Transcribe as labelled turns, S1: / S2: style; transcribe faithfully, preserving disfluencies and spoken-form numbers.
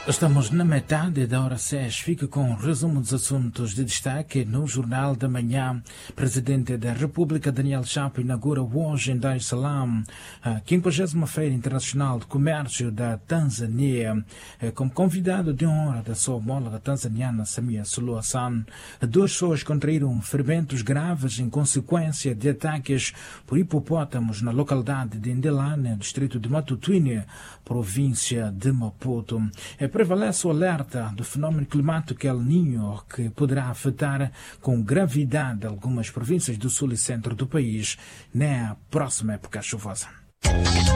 S1: Estamos na metade da hora seis. Fica com um resumo dos assuntos de destaque no Jornal da Manhã. Presidente da República, Daniel Chapo, inaugura hoje em Dar es Salaam a quinquagésima Feira Internacional de Comércio da Tanzânia. Como convidado de honra da sua homóloga tanzaniana, Samia Suluhu Hassan, duas pessoas contraíram ferimentos graves em consequência de ataques por hipopótamos na localidade de Ndelane, distrito de Matutuine, província de Maputo. Prevalece o alerta do fenômeno climático El Niño, que poderá afetar com gravidade algumas províncias do sul e centro do país na próxima época chuvosa.